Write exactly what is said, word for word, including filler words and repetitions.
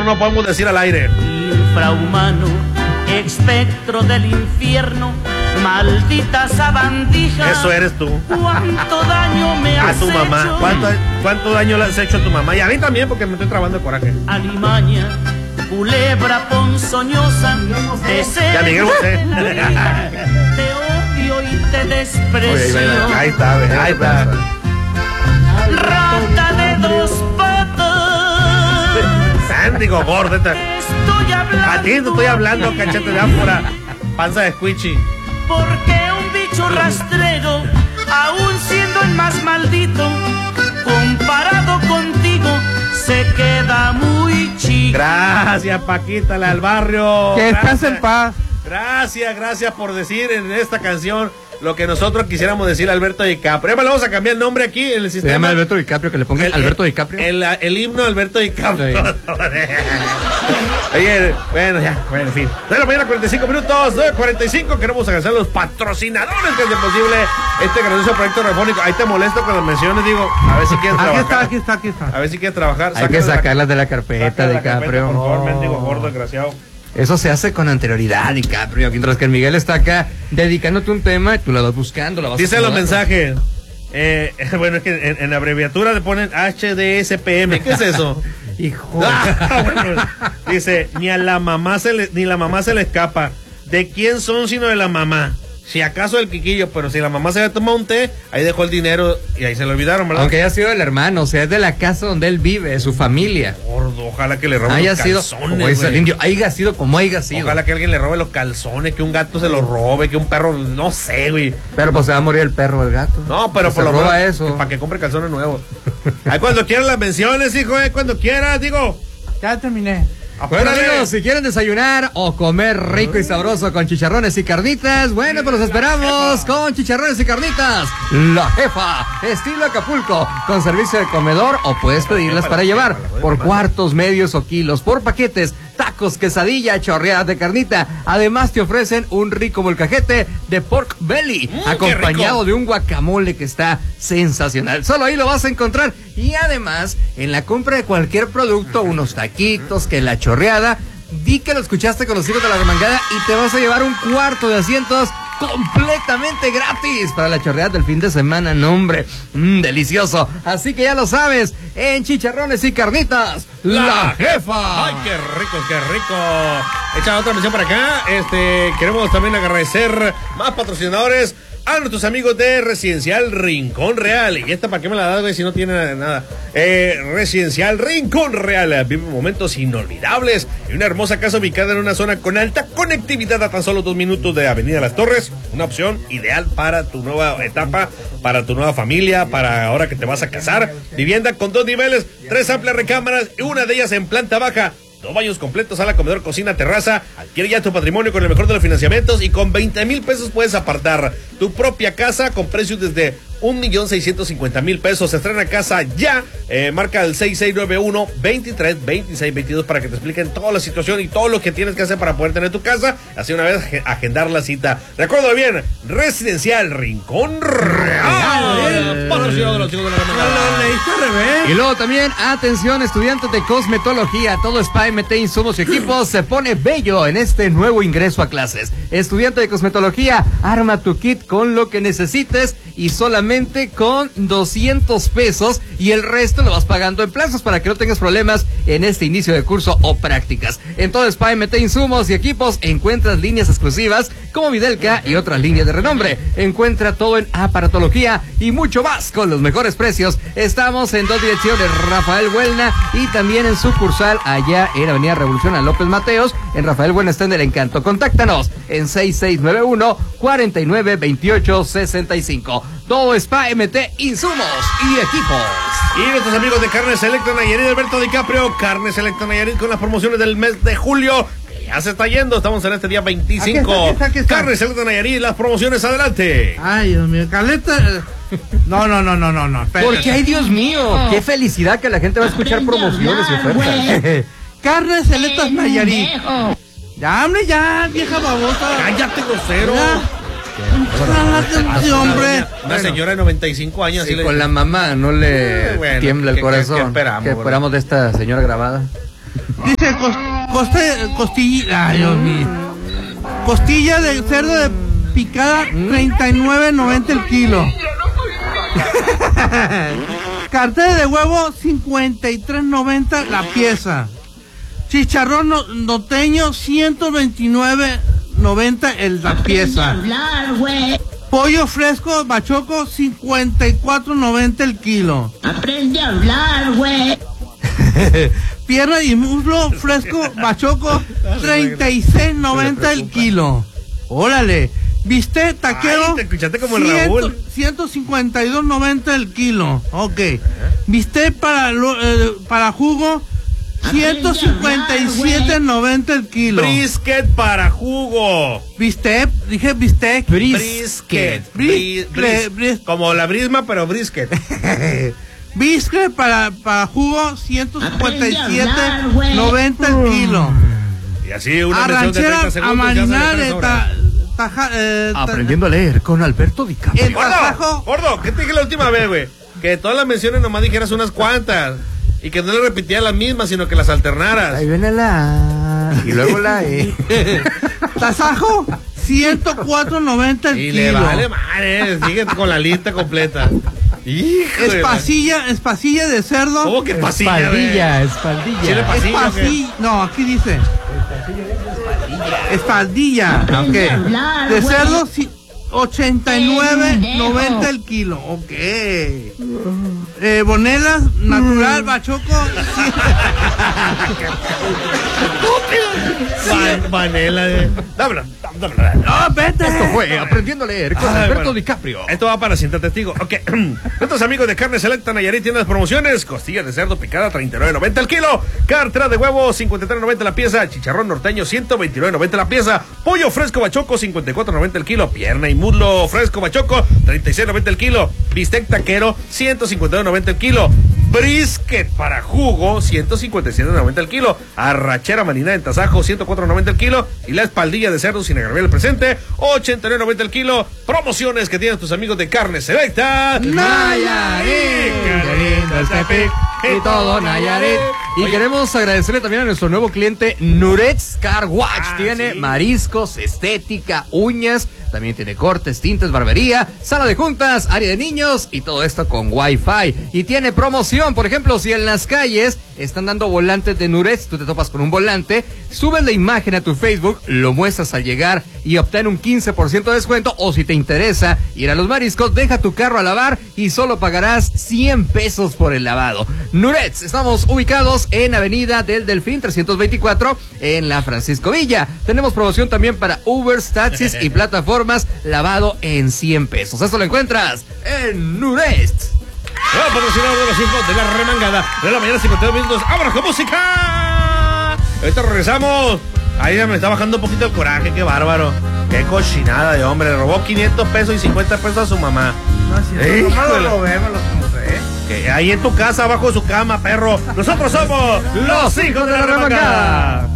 No podemos decir al aire. Infrahumano, espectro del infierno, maldita sabandija. Eso eres tú. ¿Cuánto daño me A has tu mamá. hecho? ¿Cuánto, ¿Cuánto daño le has hecho a tu mamá? Y a mí también, porque me estoy trabando de coraje. Alimaña, culebra ponzoñosa, deseo. Ya, Miguel José. Te odio y te desprecio. Oye, ahí está, ahí está, ahí está. Rata de dos patas. Digo, gordo. Estoy hablando. A ti no estoy hablando, cachete de áfora. Panza de squishy. Porque un bicho rastrero, aún siendo el más maldito, comparado contigo, se queda muy chico. Gracias, Paquita, la del barrio. Que Gracias. estás en paz. Gracias, gracias por decir en esta canción lo que nosotros quisiéramos decir a Alberto DiCaprio. Ya le vamos a cambiar el nombre aquí en el sistema. Se llama Alberto DiCaprio, que le pongan El- Alberto DiCaprio. El, el, el himno Alberto DiCaprio. Sí. Oye, bueno, ya, bueno, en fin. De la mañana, cuarenta y cinco minutos, nueve cuarenta y cinco. Queremos agradecer a los patrocinadores que hacen posible este grandioso proyecto radiofónico. Ahí te molesto cuando menciones, digo, a ver si quieres Aquí trabajar. está, aquí está, aquí está. A ver si quieres trabajar. Hay que sacarlas de la carpeta, Sácala de la carpeta, DiCaprio. por favor, mendigo gordo, desgraciado. Eso se hace con anterioridad, DiCaprio. Mientras que el Miguel está acá dedicándote un tema y tú la vas buscando. La vas Dice los acomodando. mensajes. Eh, bueno, es que en, en abreviatura le ponen H D S P M. ¿Qué es eso? Hijo. Ah, bueno, dice, ni a la mamá se le, ni la mamá se le escapa. ¿De quién son sino de la mamá? Si acaso el Quiquillo, pero si la mamá se había tomado un té, ahí dejó el dinero y ahí se lo olvidaron, ¿verdad? Aunque haya sido el hermano, o sea, es de la casa donde él vive, su familia. Gordo, ojalá que le roben Haya los sido, calzones, como dice el güey. indio, haya sido como haya sido. Ojalá que alguien le robe los calzones, que un gato se los robe, que un perro, no sé, güey. Pero pues se va a morir el perro o el gato. No, pero Pues por se lo roba menos eso. para que compre calzones nuevos. Ahí cuando quieran las menciones, hijo, eh, cuando quieras, digo. Ya terminé. Bueno, Apúrale. amigos, si quieren desayunar o comer rico y sabroso con chicharrones y carnitas, bueno, pues los esperamos con chicharrones y carnitas. La Jefa, estilo Acapulco, con servicio de comedor o puedes pedirlas para llevar por cuartos, medios o kilos, por paquetes, tacos, quesadilla, chorreadas de carnita. Además te ofrecen un rico molcajete de pork belly, Mm, acompañado qué rico. de un guacamole que está sensacional. Solo ahí lo vas a encontrar. Y además, en la compra de cualquier producto, unos taquitos, que la chorreada, di que lo escuchaste con los hijos de la remangada y te vas a llevar un cuarto de asientos completamente gratis para la chorreada del fin de semana. No, hombre, mm, delicioso. Así que ya lo sabes, en chicharrones y carnitas, La Jefa. Ay, qué rico, qué rico. Echa otra mención para acá. Este, queremos también agradecer más patrocinadores a nuestros amigos de Residencial Rincón Real. Y esta, ¿para qué me la das, güey, si no tiene nada? Eh, Residencial Rincón Real. Vive momentos inolvidables en una hermosa casa ubicada en una zona con alta conectividad a tan solo dos minutos de Avenida Las Torres. Una opción ideal para tu nueva etapa, para tu nueva familia, para ahora que te vas a casar. Vivienda con dos niveles, tres amplias recámaras y una de ellas en planta baja. Dos baños completos, sala, comedor, cocina, terraza. Adquiere ya tu patrimonio con el mejor de los financiamientos y con veinte mil pesos puedes apartar tu propia casa con precios desde un millón seiscientos cincuenta mil pesos. Estrena casa ya. Eh, marca el seis seis nueve uno, veintitrés, veintiséis, veintidós para que te expliquen toda la situación y todo lo que tienes que hacer para poder tener tu casa. Así una vez ag- agendar la cita. Recuerda bien, Residencial Rincón Real. Patrocinado de los chicos de la Remangada. Y luego también, atención, estudiantes de cosmetología, todo Spa M T, insumos y equipos se pone bello en este nuevo ingreso a clases. Estudiante de cosmetología, arma tu kit con lo que necesites y solamente con doscientos pesos y el resto lo vas pagando en plazos para que no tengas problemas en este inicio de curso o prácticas. En todo Spa M T, insumos y equipos encuentras líneas exclusivas como Videlca y otras líneas de renombre. Encuentra todo en aparatología y mucho más con los mejores precios. Estamos en dos direcciones, Rafael Buelna y también en sucursal allá en Avenida Revolución a López Mateos. En Rafael Buelna está en El Encanto. Contáctanos en seis seis nueve uno, cuarenta y nueve, veintiocho, sesenta y cinco. Todo Spa M T, insumos y equipos. Y nuestros amigos de Carne Selecta Nayarit, Alberto DiCaprio, Carne Selecta Nayarit con las promociones del mes de julio, que ya se está yendo, estamos en este día veinticinco. Aquí está, aquí está, aquí está. Carne Selecta Nayarit, las promociones, adelante. Ay, Dios mío, Caleta. eh, No, no, no, no, no, no. espérate. ¿Por qué? Ay, Dios mío, qué felicidad que la gente va a escuchar promociones y ofertas. Carnes Selectas Nayarit. Ya, hombre, ya, vieja babosa. Cállate, grosero. Ya. Cálate, hombre. Una señora de noventa y cinco años. Sí, así le- con la mamá no le Eh, bueno, tiembla el ¿qué- qué- corazón. qué esperamos, ¿Qué esperamos de esta señora grabada? Dice cos, coste, costilla, ay Dios mío. Costilla de cerdo de picada, treinta y nueve noventa el kilo. Cartel de huevo, cincuenta y tres noventa la pieza. Chicharrón no, norteño, ciento veintinueve noventa el la pieza. Pollo fresco bachoco, cincuenta y cuatro noventa el kilo. Aprende a hablar, güey. Pierna y muslo fresco bachoco, treinta y seis noventa el kilo. Órale. Bistec taquero. Ay, te escuchaste como el Raúl. ciento cincuenta y dos noventa el kilo. Ok. Bistec para, lo, eh, para jugo, ciento cincuenta y siete noventa el kilo. Brisket para jugo. Bistec, dije bistec. Brisket. Bris, bris, bris, como la brisma, pero brisket. Brisket para, para jugo, ciento cincuenta y siete noventa el kilo. Y así una mención de Arranchera treinta segundos. a marinar Ya esta. Taja, eh, ta, Aprendiendo a leer con Alberto DiCaprio. El tasajo. Gordo, gordo, ¿qué te dije la última vez, güey? Que todas las menciones nomás dijeras unas cuantas. Y que no le repitieras las mismas, sino que las alternaras. Ahí viene la A y luego la E. Tasajo, ciento cuatro noventa el Y kilo. le vale madre, sigue con la lista completa. Híjole. Espasilla, espasilla de cerdo. ¿Cómo que pasilla, Espaldilla, espaldilla. Chile pasilla, Espasilla, no, aquí dice. Espaldilla, ok. De cerdo, ci- ochenta y nueve noventa el kilo, ok. Eh, bonelas, natural, bachoco. Van, vanela de... Dámela, dámela. No, vete. Esto fue Aprendiendo a leer con Ay, Alberto bueno. DiCaprio. Esto va para Cinta Testigo. Ok. Nuestros amigos de Carne Selecta Nayarit tienen las promociones. Costilla de cerdo picada, treinta y nueve noventa el kilo. Cartera de huevo, cincuenta y tres noventa la pieza. Chicharrón norteño, ciento veintinueve noventa la pieza. Pollo fresco bachoco, cincuenta y cuatro noventa el kilo. Pierna y muslo fresco bachoco, treinta y seis noventa el kilo. Bistec taquero, ciento cincuenta y nueve noventa el kilo. Brisket para jugo, ciento cincuenta y siete noventa el kilo. Arrachera marinada en tasajo, ciento cuatro noventa el kilo. Y la espaldilla de cerdo sin agraviar el presente, ochenta y nueve noventa el kilo. Promociones que tienen tus amigos de Carne Selecta Nayarit, qué lindo es Tepic y todo Nayarit. Y Oye. queremos agradecerle también a nuestro nuevo cliente Nuretz Car Wash. Ah, tiene sí. mariscos, estética, uñas, también tiene cortes, tintes, barbería, sala de juntas, área de niños y todo esto con Wi-Fi. Y tiene promoción, por ejemplo, si en las calles están dando volantes de Nuretz, tú te topas con un volante, subes la imagen a tu Facebook, lo muestras al llegar y obtén un quince por ciento de descuento. O si te interesa ir a los mariscos, deja tu carro a lavar y solo pagarás cien pesos por el lavado. Nuretz, estamos ubicados en Avenida del Delfín trescientos veinticuatro en la Francisco Villa. Tenemos promoción también para Ubers, taxis y plataformas, lavado en cien pesos. Esto lo encuentras en Nuretz. Nuevo patrocinador de los hijos de la remangada de la mañana, cincuenta y dos minutos. ¡Vámonos con música! Ahorita regresamos. Ahí ya me está bajando un poquito el coraje, qué bárbaro. Qué cochinada de hombre. Le robó quinientos pesos y cincuenta pesos a su mamá. No, si Híjole. no lo robé, me lo compré. Que ahí en tu casa, abajo de su cama, perro. Nosotros somos los hijos de la remangada.